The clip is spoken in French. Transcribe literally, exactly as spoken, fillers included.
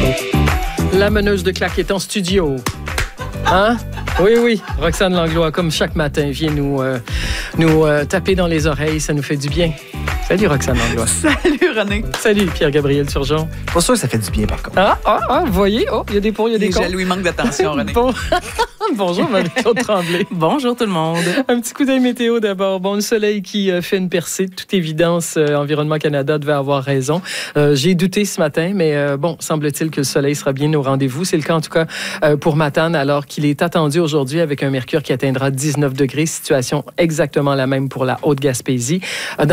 La meneuse de claque est en studio. Hein? Oui, oui. Roxane Langlois, comme chaque matin, vient nous, euh, nous euh, taper dans les oreilles. Ça nous fait du bien. Salut, Roxane Langlois. Salut, René. Salut, Pierre-Gabriel Turgeon. Pas sûr que ça fait du bien, par contre. Ah, ah, ah, vous voyez? Oh, il y a des pour, il y a des contre. Jaloux, il manque d'attention, René. Bon. Bonjour, Marie-Claude Tremblay. Bonjour, tout le monde. Un petit coup d'œil météo d'abord. Bon, le soleil qui euh, fait une percée. De toute évidence, euh, Environnement Canada devait avoir raison. Euh, j'ai douté ce matin, mais euh, bon, semble-t-il que le soleil sera bien au rendez-vous. C'est le cas, en tout cas, euh, pour Matane, alors qu'il est attendu aujourd'hui avec un mercure qui atteindra dix-neuf degrés. Situation exactement la même pour la Haute-Gaspésie.